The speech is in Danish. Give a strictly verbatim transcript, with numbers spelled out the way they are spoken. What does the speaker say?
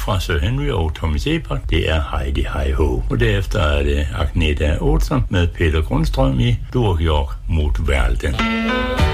fra Sir Henry og Tommy Sebak, det er Heidi Hej Ho. Og derefter er det Agneta Olsen med Peter Grundstrøm i Durhjork mod Verden.